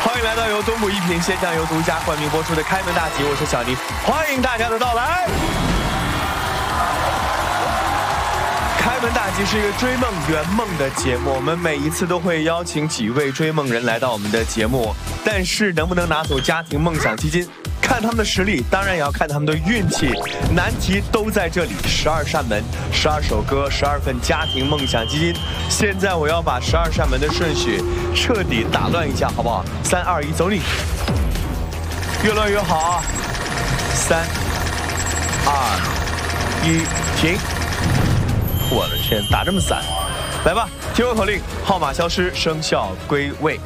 欢迎来到由东补一品线上由独家冠名播出的开门大吉，我是小黎，欢迎大家的到来。开门大吉是一个追梦圆梦的节目，我们每一次都会邀请几位追梦人来到我们的节目，但是能不能拿走家庭梦想基金，看他们的实力，当然也要看他们的运气。难题都在这里，12扇门，12首歌，12份家庭梦想基金。现在我要把12扇门的顺序彻底打乱一下，好不好？3、2、1，走你！越乱越好啊！3、2、1，停！我的天，打这么散，来吧！听我口令，号码消失，生肖归位。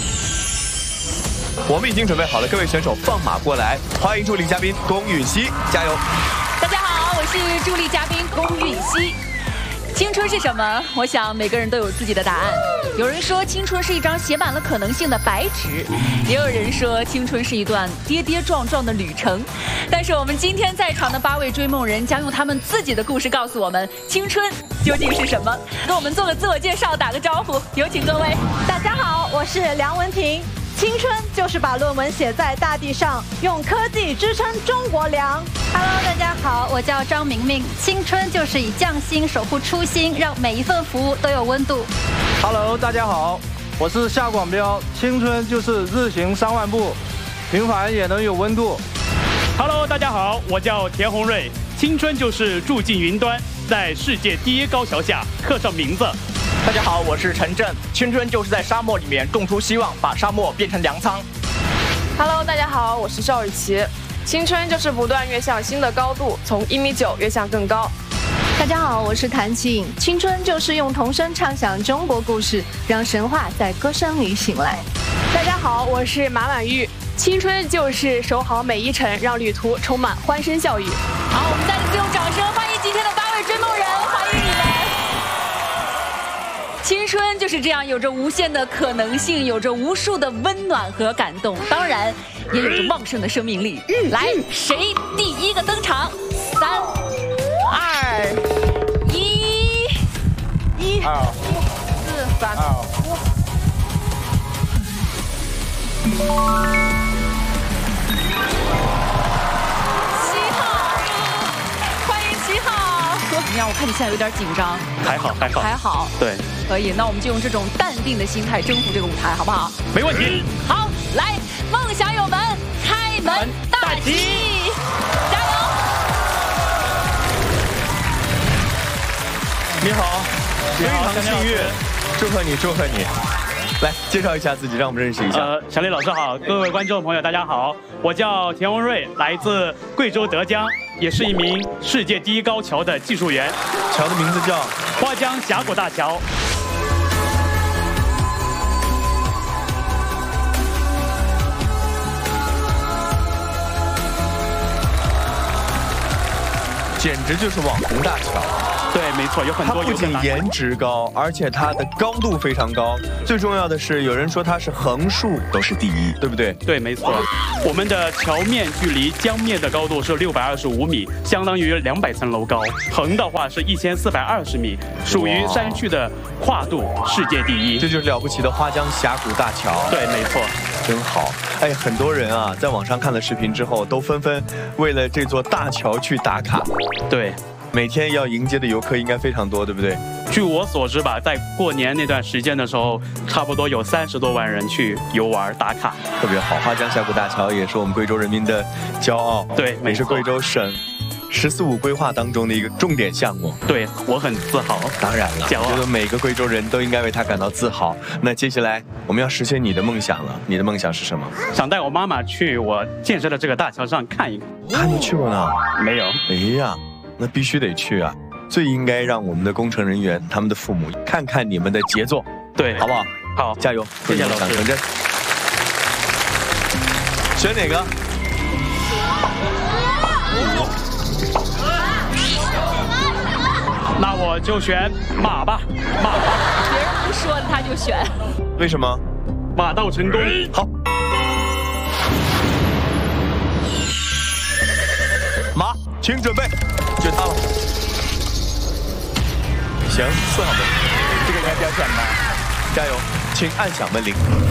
我们已经准备好了，各位选手放马过来，欢迎助理嘉宾龚允熙，加油！ 大家好，我是助力嘉宾龚允熙。青春是什么？我想每个人都有自己的答案。有人说青春是一张写满了可能性的白纸，也有人说青春是一段跌跌撞撞的旅程。但是我们今天在场的8位追梦人将用他们自己的故事告诉我们，青春究竟是什么？跟我们做个自我介绍，打个招呼，有请各位。 大家好，我是梁文婷。青春就是把论文写在大地上，用科技支撑中国粮。 Hello， 大家好，我叫张明明。青春就是以匠心守护初心，让每一份服务都有温度。 Hello， 大家好，我是夏广彪。青春就是日行3万步，平凡也能有温度。 Hello， 大家好，我叫田宏瑞。青春就是住进云端，在世界第一高桥下刻上名字。 大家好，我是陈震。青春就是在沙漠里面种出希望，把沙漠变成粮仓。 Hello， 大家好，我是赵雨琪。青春就是不断跃向新的高度，从1.9米跃向更高。 大家好，我是谭琪颖。青春就是用童声唱响中国故事，让神话在歌声里醒来。 大家好，我是马婉玉。青春就是守好每一程，让旅途充满欢声笑语。 好，我们再次用掌声欢迎今天的8位追梦人，欢迎你们。青春就是这样，有着无限的可能性，有着无数的温暖和感动，当然也有着旺盛的生命力。来，谁第一个登场？3、2、1，1、2、4、3、7号，欢迎7号。怎么样？我看你现在有点紧张。还好。 对， 可以。那我们就用这种淡定的心态征服这个舞台，好不好？ 没问题。 好，来，梦想友们，开门大吉，加油！ 你好，非常幸运，祝贺你！来，介绍一下自己，让我们认识一下。 小李老师好，各位观众朋友大家好，我叫田宏瑞，来自贵州德江，也是一名世界第一高桥的技术员。 桥的名字叫花江峡谷大桥。 简直就是网红大桥。 对，没错，有很多。 它不仅颜值高，而且它的高度非常高。最重要的是，有人说它是横竖都是第一，对不对？ 对，没错。我们的桥面距离江面的高度是625米，相当于200层楼高。横的话是1420米，属于山区的跨度世界第一。 这就是了不起的花江峡谷大桥。 对，没错。 真好。哎，很多人啊，在网上看了视频之后，都纷纷为了这座大桥去打卡。 对。 每天要迎接的游客应该非常多，对不对？ 据我所知吧，在过年那段时间的时候，差不多有30多万人去游玩打卡， 特别好。花江峡谷大桥也是我们贵州人民的骄傲， 对， 也是贵州省“14·5”规划当中的一个重点项目。 对，我很自豪。 当然了，我觉得每个贵州人都应该为他感到自豪。那接下来我们要实现你的梦想了，你的梦想是什么？ 想带我妈妈去我建设的这个大桥上看一看。 还没去过呢？ 没有。 哎呀。那必须得去啊！最应该让我们的工程人员、他们的父母看看你们的杰作， 对， 好不好？ 好， 加油！ 谢谢老师。 选哪个？ 那我就选马吧，马吧。 别人不说他就选， 为什么？ 马到成功。 好，马，请准备。就他了，行，4号门， 这个应该比较简单， 加油，请按响门铃。